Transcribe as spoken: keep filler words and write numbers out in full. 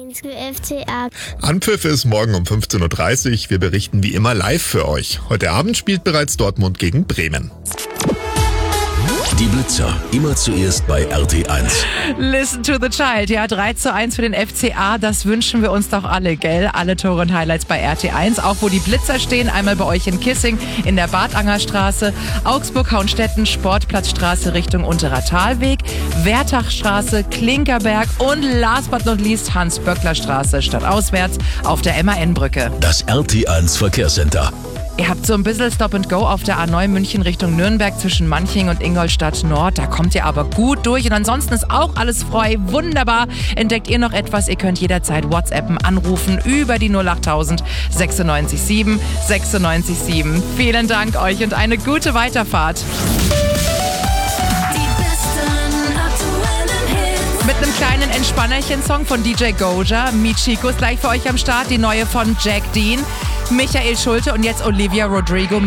eins für F C A. Anpfiff ist morgen um fünfzehn Uhr dreißig. Wir berichten wie immer live für euch. Heute Abend spielt bereits Dortmund gegen Bremen. Die Blitzer, immer zuerst bei R T eins. Listen to the Child, ja, drei zu eins für den F C A, das wünschen wir uns doch alle, gell? Alle Tore und Highlights bei R T eins, auch wo die Blitzer stehen, einmal bei euch in Kissing, in der Badangerstraße, Augsburg-Hauenstetten, Sportplatzstraße Richtung Unterer Talweg, Wertachstraße, Klinkerberg und last but not least Hans-Böckler-Straße, stadtauswärts auf der M A N-Brücke. Das R T eins Verkehrscenter. Ihr habt so ein bisschen Stop and Go auf der A neun München Richtung Nürnberg zwischen Manching und Ingolstadt Nord. Da kommt ihr aber gut durch. Und ansonsten ist auch alles frei. Wunderbar. Entdeckt ihr noch etwas? Ihr könnt jederzeit WhatsAppen, anrufen über die null achttausend sechsundneunzig sieben sechsundneunzig sieben. Vielen Dank euch und eine gute Weiterfahrt. Mit einem kleinen Entspannerchen-Song von D J Goja. Michiko ist gleich für euch am Start. Die neue von Jack Dean, Michael Schulte und jetzt Olivia Rodrigo mit